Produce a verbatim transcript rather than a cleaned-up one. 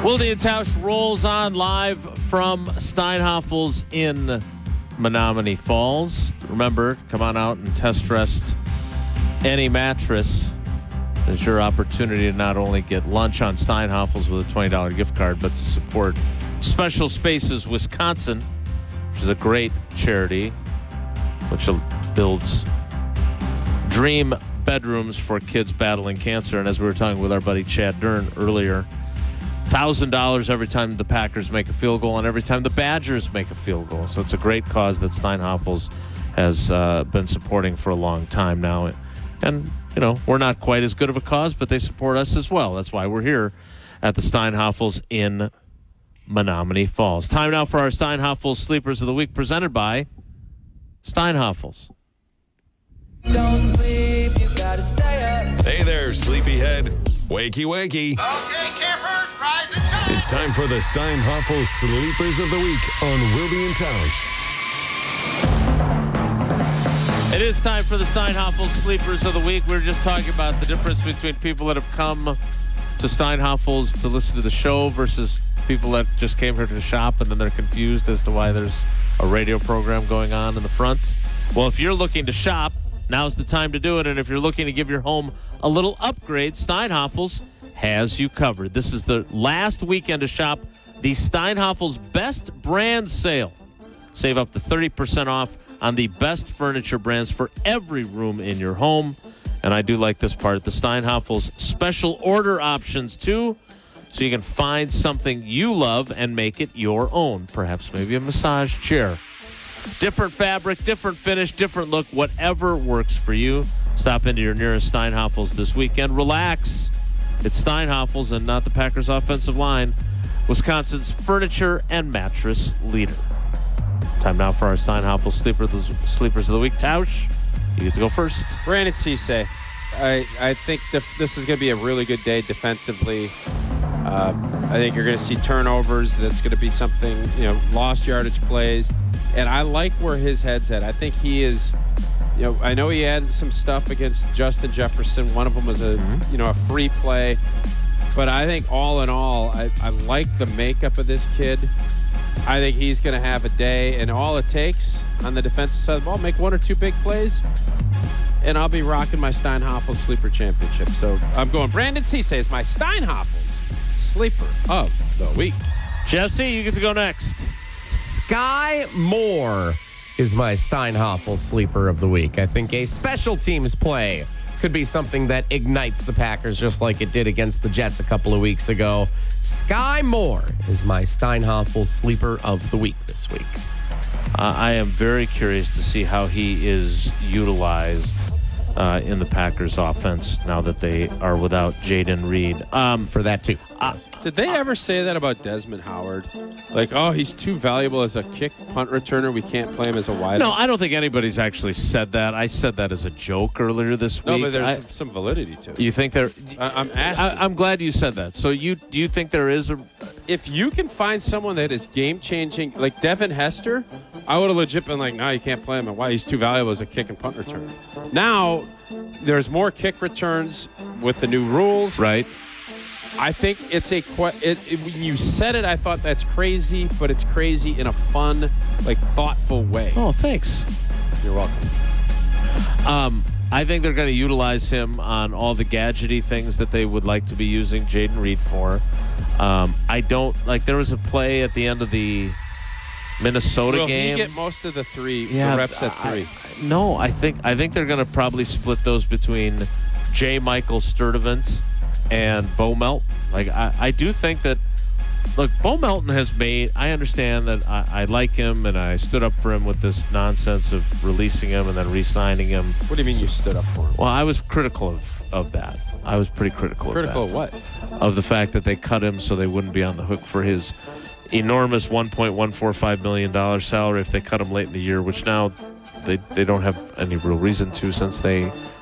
Wilde and Tausch rolls on live from Steinhafels in Menominee Falls. Remember, come on out and test rest any mattress. It's your opportunity to not only get lunch on Steinhafels with a twenty dollars gift card, but to support Special Spaces Wisconsin, which is a great charity which builds dream bedrooms for kids battling cancer. And as we were talking with our buddy Chad Dern earlier, one thousand dollars every time the Packers make a field goal and every time the Badgers make a field goal. So it's a great cause that Steinhafels has uh, been supporting for a long time now. And, you know, we're not quite as good of a cause, but they support us as well. That's why we're here at the Steinhafels in Menominee Falls. Time now for our Steinhafels Sleepers of the Week, presented by Steinhafels. Don't sleep, you gotta stay up. Hey there, sleepyhead. Wakey, wakey. Okay, campers, rise and shine. It's time for the Steinhafels Sleepers of the Week on Wilde and Tausch. It is time for the Steinhafels Sleepers of the Week. We were just talking about the difference between people that have come to Steinhafels to listen to the show versus people that just came here to shop and then they're confused as to why there's a radio program going on in the front. Well, if you're looking to shop, now's the time to do it. And if you're looking to give your home a little upgrade, Steinhafels has you covered. This is the last weekend to shop the Steinhafels Best Brand Sale. Save up to thirty percent off on the best furniture brands for every room in your home. And I do like this part, the Steinhafels special order options too, so you can find something you love and make it your own. Perhaps maybe a massage chair. Different fabric, different finish, different look, whatever works for you. Stop into your nearest Steinhafels this weekend. Relax. It's Steinhafels and not the Packers offensive line, Wisconsin's furniture and mattress leader. Time now for our Steinhafels sleeper, Sleepers of the Week. Tausch, you get to go first. Brandon Cisse. I, I think def- this is going to be a really good day defensively. Uh, I think you're going to see turnovers. That's going to be something, you know, lost yardage plays. And I like where his head's at. I think he is, you know, I know he had some stuff against Justin Jefferson. One of them was a, mm-hmm. you know, a free play. But I think all in all, I, I like the makeup of this kid. I think he's going to have a day. And all it takes on the defensive side of the ball, make one or two big plays. And I'll be rocking my Steinhafels Sleeper Championship. So I'm going Brandon Cisse is my Steinhafels Sleeper of the Week. Jesse, you get to go next. Sky Moore is my Steinhafels Sleeper of the Week. I think a special teams play could be something that ignites the Packers just like it did against the Jets a couple of weeks ago. Sky Moore is my Steinhafels Sleeper of the Week this week. Uh, I am very curious to see how he is utilized uh, in the Packers offense now that they are without Jaden Reed. Um, For that, too. Uh, Did they ever say that about Desmond Howard? Like, oh, he's too valuable as a kick punt returner. We can't play him as a wide. No, I don't think anybody's actually said that. I said that as a joke earlier this No, week. but there's I, some, some validity to it. You think there? I, I'm asking. I, I'm glad you said that. So you do you think there is a? If you can find someone that is game changing, like Devin Hester, I would have legit been like, no, you can't play him. And why? He's too valuable as a kick and punt returner. Now, there's more kick returns with the new rules. Right. I think it's a que- it, it, when you said it, I thought that's crazy, but it's crazy in a fun, like thoughtful way. Oh, thanks. You're welcome. Um, I think they're going to utilize him on all the gadgety things that they would like to be using Jaden Reed for. Um, I don't like. There was a play at the end of the Minnesota Will game. he get most of the three yeah, the reps at three? I, no, I think I think they're going to probably split those between J. Michael Sturdivant and Bo Melton. Like I, I do think that. Look, Bo Melton has made. I understand that I, I like him, and I stood up for him with this nonsense of releasing him and then re-signing him. What do you mean you stood up for him? Well, I was critical of, of that. I was pretty critical. Critical of, of that. what? Of the fact that they cut him so they wouldn't be on the hook for his enormous one point one four five million dollars salary if they cut him late in the year, which now they they don't have any real reason to since they